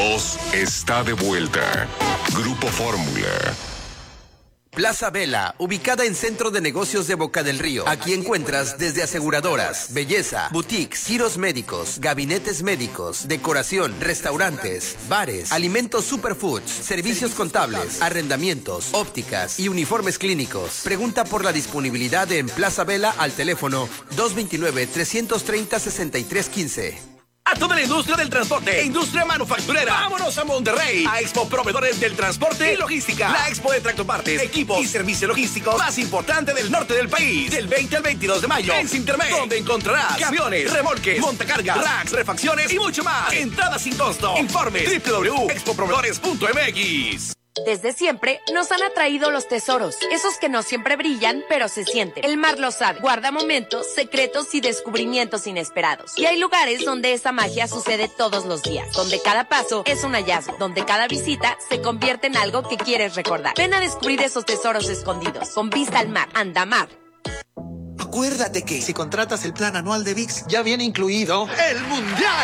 Voz está de vuelta. Grupo Fórmula. Plaza Vela, ubicada en Centro de Negocios de Boca del Río. Aquí encuentras desde aseguradoras, belleza, boutiques, giros médicos, gabinetes médicos, decoración, restaurantes, bares, alimentos superfoods, servicios contables, arrendamientos, ópticas y uniformes clínicos. Pregunta por la disponibilidad en Plaza Vela al teléfono 229-330-6315. A toda la industria del transporte e industria manufacturera, vámonos a Monterrey, a Expo Proveedores del Transporte y Logística. La expo de tractopartes, equipos y servicio logístico más importante del norte del país. Del 20 al 22 de mayo en Cintermex, donde encontrarás camiones, remolques, montacargas, racks, refacciones y mucho más. Entrada sin costo. Informe www.expoproveedores.mx. Desde siempre nos han atraído los tesoros, esos que no siempre brillan, pero se sienten. El mar lo sabe, guarda momentos, secretos y descubrimientos inesperados. Y hay lugares donde esa magia sucede todos los días, donde cada paso es un hallazgo, donde cada visita se convierte en algo que quieres recordar. Ven a descubrir esos tesoros escondidos, con vista al mar, Andamar. Acuérdate que si contratas el plan anual de ViX, ya viene incluido el Mundial.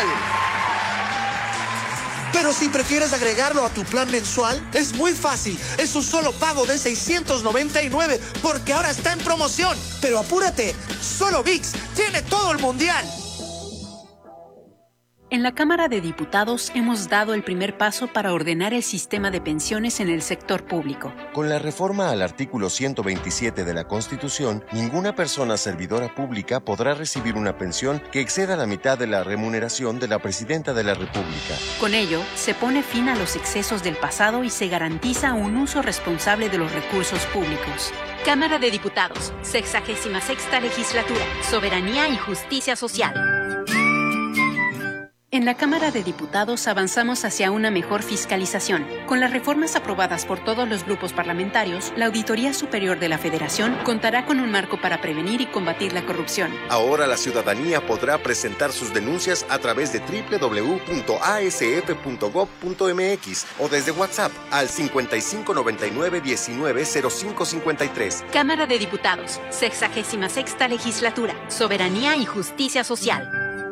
Pero si prefieres agregarlo a tu plan mensual, es muy fácil. Es un solo pago de $699 porque ahora está en promoción. Pero apúrate, solo ViX tiene todo el mundial. En la Cámara de Diputados hemos dado el primer paso para ordenar el sistema de pensiones en el sector público. Con la reforma al artículo 127 de la Constitución, ninguna persona servidora pública podrá recibir una pensión que exceda la mitad de la remuneración de la Presidenta de la República. Con ello, se pone fin a los excesos del pasado y se garantiza un uso responsable de los recursos públicos. Cámara de Diputados, 66ª Legislatura, Soberanía y Justicia Social. En la Cámara de Diputados avanzamos hacia una mejor fiscalización. Con las reformas aprobadas por todos los grupos parlamentarios, la Auditoría Superior de la Federación contará con un marco para prevenir y combatir la corrupción. Ahora la ciudadanía podrá presentar sus denuncias a través de www.asf.gov.mx o desde WhatsApp al 5599-190553. Cámara de Diputados, 66ª Legislatura, Soberanía y Justicia Social.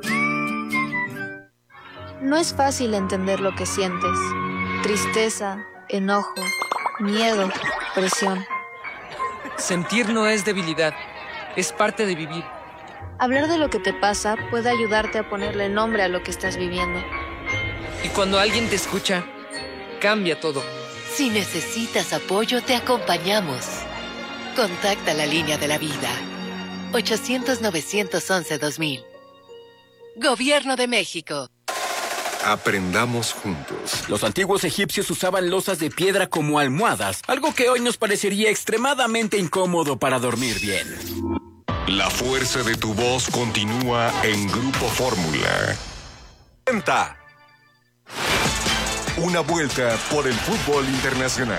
No es fácil entender lo que sientes. Tristeza, enojo, miedo, presión. Sentir no es debilidad, es parte de vivir. Hablar de lo que te pasa puede ayudarte a ponerle nombre a lo que estás viviendo. Y cuando alguien te escucha, cambia todo. Si necesitas apoyo, te acompañamos. Contacta la línea de la vida. 800-911-2000. Gobierno de México. Aprendamos juntos. Los antiguos egipcios usaban losas de piedra como almohadas, algo que hoy nos parecería extremadamente incómodo para dormir bien. La fuerza de tu voz continúa en Grupo Fórmula. Una vuelta por el fútbol internacional.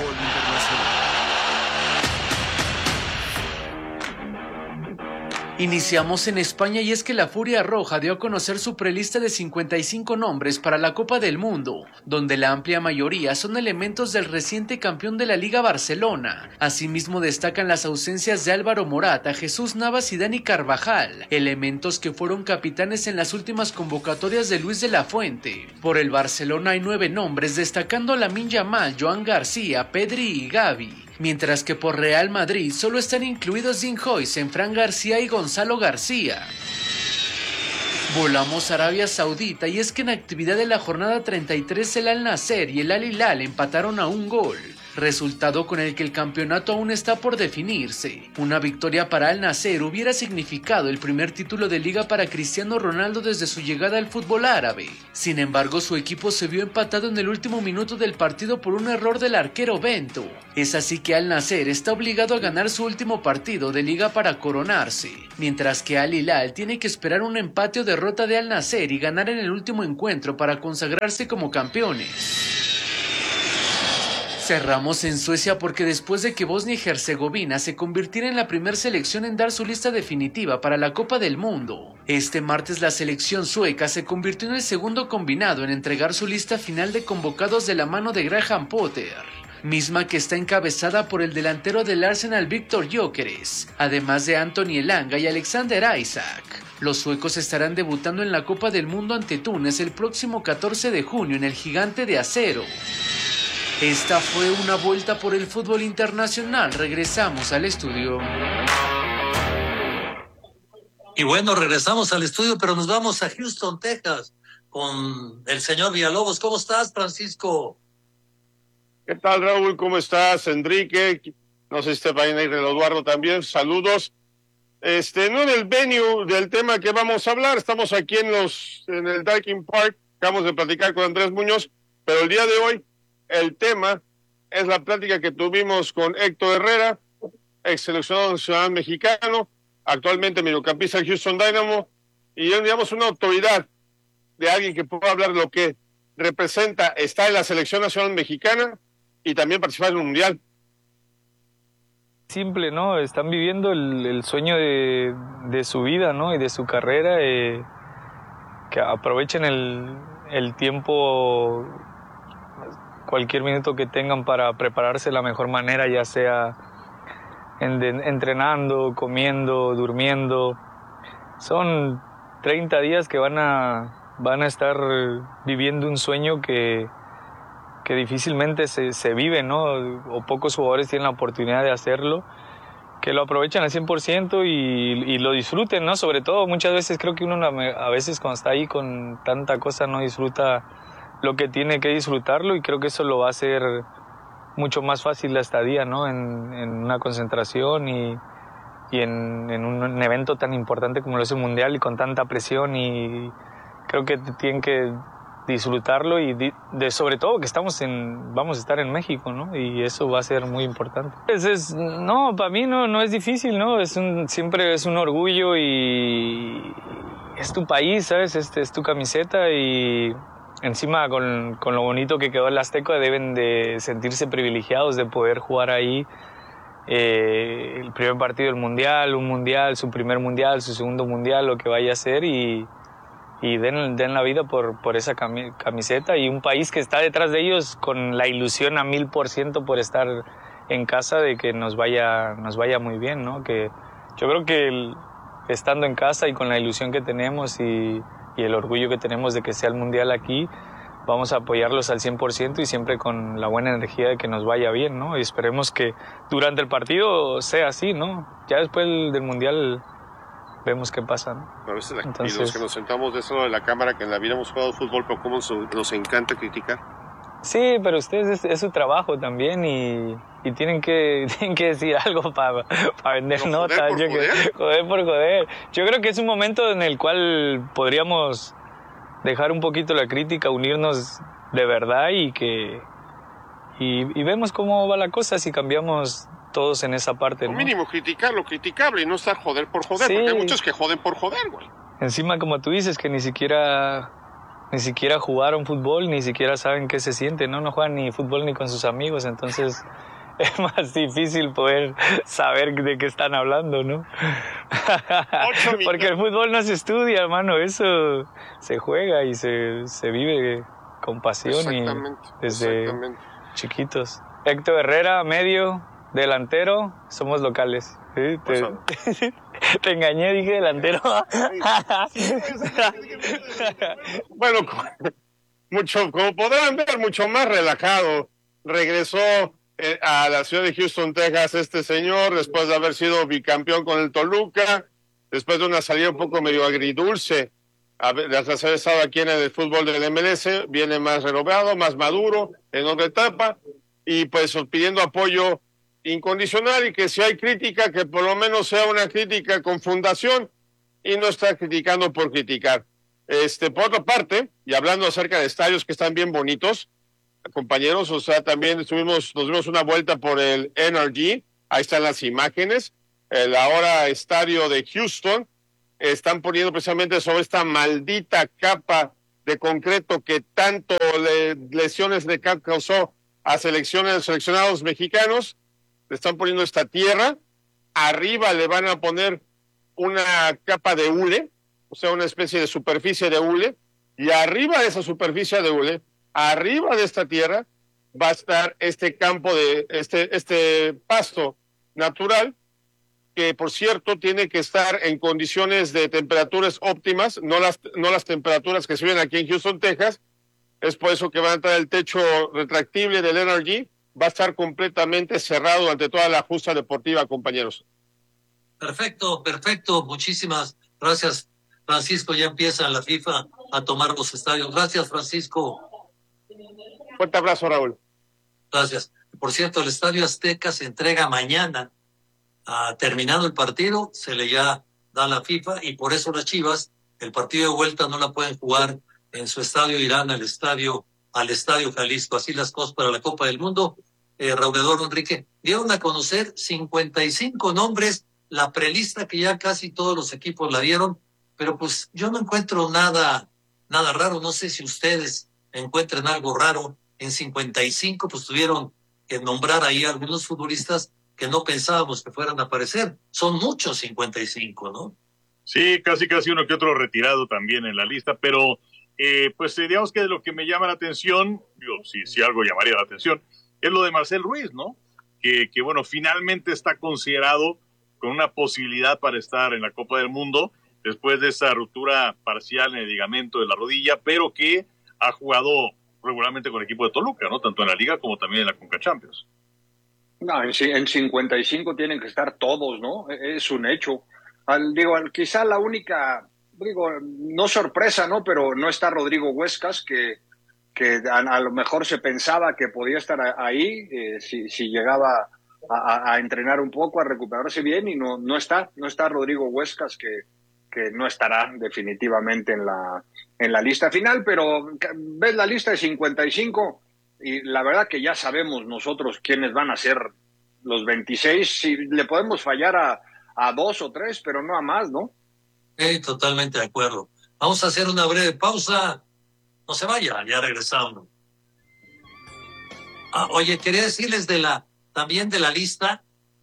Iniciamos en España y es que la Furia Roja dio a conocer su prelista de 55 nombres para la Copa del Mundo, donde la amplia mayoría son elementos del reciente campeón de la Liga Barcelona. Asimismo destacan las ausencias de Álvaro Morata, Jesús Navas y Dani Carvajal, elementos que fueron capitanes en las últimas convocatorias de Luis de la Fuente. Por el Barcelona hay 9 nombres, destacando a Lamine Yamal, Joan García, Pedri y Gavi. Mientras que por Real Madrid solo están incluidos Dean Huijsen, Fran García y Gonzalo García. Volamos a Arabia Saudita y es que en actividad de la jornada 33 el Al Nassr y el Al Hilal empataron a 1 gol. Resultado con el que el campeonato aún está por definirse. Una victoria para Al Nassr hubiera significado el primer título de liga para Cristiano Ronaldo desde su llegada al fútbol árabe. Sin embargo, su equipo se vio empatado en el último minuto del partido por un error del arquero Bento. Es así que Al Nassr está obligado a ganar su último partido de liga para coronarse, mientras que Al Hilal tiene que esperar un empate o derrota de Al Nassr y ganar en el último encuentro para consagrarse como campeones. Cerramos en Suecia porque después de que Bosnia y Herzegovina se convirtiera en la primera selección en dar su lista definitiva para la Copa del Mundo, este martes la selección sueca se convirtió en el segundo combinado en entregar su lista final de convocados de la mano de Graham Potter, misma que está encabezada por el delantero del Arsenal Víctor Gyökeres, además de Anthony Elanga y Alexander Isak. Los suecos estarán debutando en la Copa del Mundo ante Túnez el próximo 14 de junio en el Gigante de Acero. Esta fue una vuelta por el fútbol internacional. Regresamos al estudio. Y bueno, regresamos al estudio, pero nos vamos a Houston, Texas, con el señor Villalobos. ¿Cómo estás, Francisco? ¿Qué tal, Raúl? ¿Cómo estás, Enrique? No sé si te va a ir Eduardo también. Saludos. No en el venue del tema que vamos a hablar. Estamos aquí en el Daikin Park. Acabamos de platicar con Andrés Muñoz, pero el día de hoy el tema es la plática que tuvimos con Héctor Herrera, ex seleccionado nacional mexicano, actualmente mediocampista del Houston Dynamo, y digamos una autoridad de alguien que pueda hablar de lo que representa estar en la selección nacional mexicana y también participar en un mundial. Simple, ¿no? Están viviendo el sueño de su vida, ¿no? Y de su carrera, que aprovechen el tiempo, cualquier minuto que tengan para prepararse de la mejor manera, ya sea entrenando, comiendo, durmiendo. Son 30 días que van a estar viviendo un sueño que difícilmente se vive, ¿no? O pocos jugadores tienen la oportunidad de hacerlo, que lo aprovechen al 100% y lo disfruten, ¿no? Sobre todo, muchas veces creo que uno a veces cuando está ahí con tanta cosa no disfruta lo que tiene que disfrutarlo, y creo que eso lo va a hacer mucho más fácil la estadía, ¿no? En una concentración y en un evento tan importante como lo es el Mundial y con tanta presión, y creo que tienen que disfrutarlo y sobre todo que vamos a estar en México, ¿no? Y eso va a ser muy importante. No, para mí no es difícil, ¿no? Siempre es un orgullo y es tu país, ¿sabes? Es tu camiseta, y encima con lo bonito que quedó el Azteca deben de sentirse privilegiados de poder jugar ahí el primer partido del Mundial, un Mundial, su primer Mundial, su segundo Mundial, lo que vaya a ser, y den la vida por esa camiseta, y un país que está detrás de ellos con la ilusión a 1000% por estar en casa, de que nos vaya muy bien, ¿no? Que yo creo que estando en casa y con la ilusión que tenemos y el orgullo que tenemos de que sea el Mundial aquí, vamos a apoyarlos al 100% y siempre con la buena energía de que nos vaya bien, ¿no? Y esperemos que durante el partido sea así, ¿no? Ya después del Mundial vemos qué pasa, ¿no? A veces y los que nos sentamos de ese lado de la cámara, que en la vida hemos jugado fútbol, pero cómo nos encanta criticar. Sí, pero ustedes es su trabajo también, y tienen que decir algo para vender notas. Joder por joder. Yo creo que es un momento en el cual podríamos dejar un poquito la crítica, unirnos de verdad, y vemos cómo va la cosa si cambiamos todos en esa parte, ¿no? Mínimo criticar lo criticable y no estar joder por joder, sí. Porque hay muchos que joden por joder, güey. Encima, como tú dices, que ni siquiera jugaron fútbol, ni siquiera saben qué se siente, ¿no? No juegan ni fútbol ni con sus amigos, entonces es más difícil poder saber de qué están hablando, ¿no? Porque el fútbol no se estudia, hermano, eso se juega y se vive con pasión, y desde chiquitos. Héctor Herrera, medio, delantero, somos locales. ¿Sí? Te engañé, dije delantero. Bueno, como podrán ver, mucho más relajado. Regresó a la ciudad de Houston, Texas, este señor, después de haber sido bicampeón con el Toluca, después de una salida un poco medio agridulce, tras haber estado aquí en el fútbol del MLS, viene más renovado, más maduro, en otra etapa, y pues pidiendo apoyo incondicional, y que si hay crítica, que por lo menos sea una crítica con fundación y no estar criticando por criticar. Por otra parte, y hablando acerca de estadios que están bien bonitos, compañeros, o sea, también nos dimos una vuelta por el NRG, ahí están las imágenes, el ahora estadio de Houston, están poniendo precisamente sobre esta maldita capa de concreto que tanto lesiones le causó a seleccionados mexicanos. Le están poniendo esta tierra, arriba le van a poner una capa de hule, o sea, una especie de superficie de hule, y arriba de esa superficie de hule, arriba de esta tierra, va a estar este campo de este pasto natural, que por cierto tiene que estar en condiciones de temperaturas óptimas, no las temperaturas que se ven aquí en Houston, Texas. Es por eso que va a entrar el techo retractible del NRG, va a estar completamente cerrado durante toda la justa deportiva, compañeros. Perfecto, muchísimas gracias, Francisco. Ya empieza la FIFA a tomar los estadios. Gracias, Francisco. Fuerte abrazo, Raúl. Gracias. Por cierto, el Estadio Azteca se entrega mañana. Terminado el partido, se le ya da la FIFA, y por eso las Chivas, el partido de vuelta no la pueden jugar en su estadio, irán al estadio Jalisco. Así las cosas para la Copa del Mundo. Raúl Eduardo Enrique, dieron a conocer 55 nombres, la prelista que ya casi todos los equipos la dieron, pero pues yo no encuentro nada raro. No sé si ustedes encuentren algo raro. En 55 pues tuvieron que nombrar ahí a algunos futbolistas que no pensábamos que fueran a aparecer. Son muchos 55, ¿no? Sí, casi uno que otro retirado también en la lista, pero pues digamos que lo que me llama la atención, si algo llamaría la atención, es lo de Marcel Ruiz, ¿no? Que bueno, finalmente está considerado con una posibilidad para estar en la Copa del Mundo después de esa ruptura parcial en el ligamento de la rodilla, pero que ha jugado regularmente con el equipo de Toluca, ¿no? Tanto en la Liga como también en la Conca Champions. No, en 55 tienen que estar todos, ¿no? Es un hecho. Quizá la única, no sorpresa, ¿no? Pero no está Rodrigo Huescas, que a lo mejor se pensaba que podía estar ahí, si llegaba a entrenar un poco, a recuperarse bien, y no está Rodrigo Huescas, que no estará definitivamente en la lista final. Pero ves la lista de 55 y la verdad que ya sabemos nosotros quiénes van a ser los 26. Si le podemos fallar a 2 o 3, pero no a más, ¿no? Totalmente de acuerdo. Vamos a hacer una breve pausa. No se vaya, ya regresamos. Oye, quería decirles también de la lista,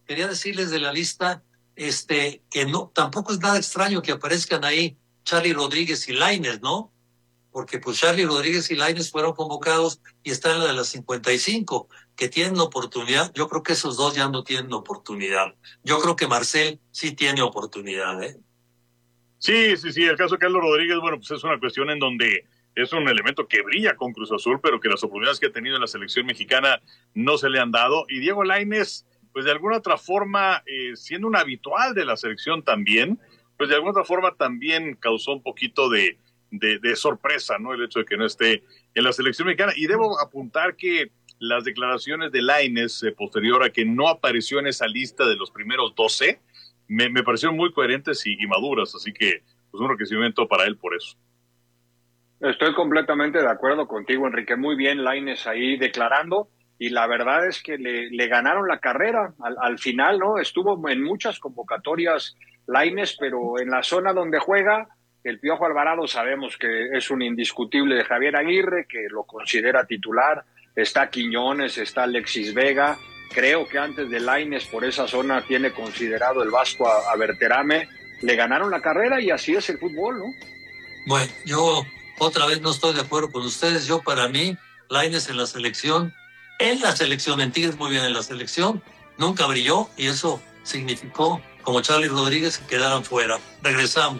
que no, tampoco es nada extraño que aparezcan ahí Charly Rodríguez y Lainez, ¿no? Porque pues Charly Rodríguez y Lainez fueron convocados y están en la de las 55, que tienen oportunidad. Yo creo que esos dos ya no tienen oportunidad. Yo creo que Marcel sí tiene oportunidad, ¿eh? Sí, el caso de Carlos Rodríguez, bueno, pues es una cuestión en donde es un elemento que brilla con Cruz Azul, pero que las oportunidades que ha tenido en la selección mexicana no se le han dado. Y Diego Lainez, pues de alguna otra forma, siendo un habitual de la selección también, pues de alguna otra forma también causó un poquito de sorpresa, ¿no? El hecho de que no esté en la selección mexicana. Y debo apuntar que las declaraciones de Lainez, posterior a que no apareció en esa lista de los primeros 12, me parecieron muy coherentes y maduras, así que pues un reconocimiento para él por eso. Estoy completamente de acuerdo contigo, Enrique. Muy bien Lainez ahí declarando, y la verdad es que le ganaron la carrera al final, ¿no? Estuvo en muchas convocatorias Lainez, pero en la zona donde juega el Piojo Alvarado sabemos que es un indiscutible de Javier Aguirre, que lo considera titular. Está Quiñones, está Alexis Vega. Creo que antes de Lainez por esa zona tiene considerado el Vasco a Berterame. Le ganaron la carrera y así es el fútbol, ¿no? Bueno, yo otra vez no estoy de acuerdo con ustedes. Para mí, Lainez en la selección, en Tigres muy bien en la selección, nunca brilló, y eso significó, como Charly Rodríguez, que quedaran fuera. Regresamos.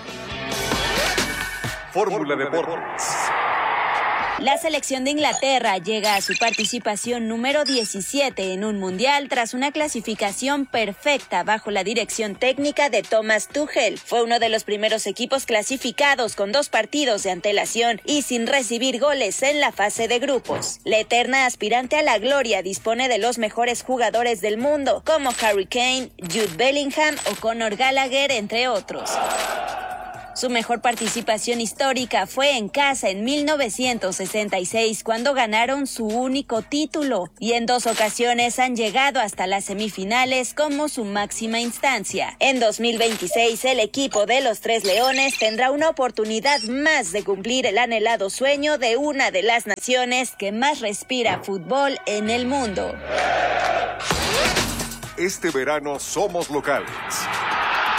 Fórmula Deportes. La selección de Inglaterra llega a su participación número 17 en un mundial tras una clasificación perfecta bajo la dirección técnica de Thomas Tuchel. Fue uno de los primeros equipos clasificados con 2 partidos de antelación y sin recibir goles en la fase de grupos. La eterna aspirante a la gloria dispone de los mejores jugadores del mundo, como Harry Kane, Jude Bellingham o Conor Gallagher, entre otros. Su mejor participación histórica fue en casa en 1966, cuando ganaron su único título, y en 2 ocasiones han llegado hasta las semifinales como su máxima instancia. En 2026, el equipo de los Tres Leones tendrá una oportunidad más de cumplir el anhelado sueño de una de las naciones que más respira fútbol en el mundo. Este verano somos locales.